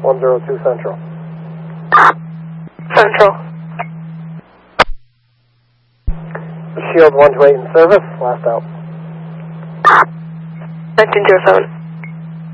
102 Central. Central. Shield 128 in service, last out. 1907.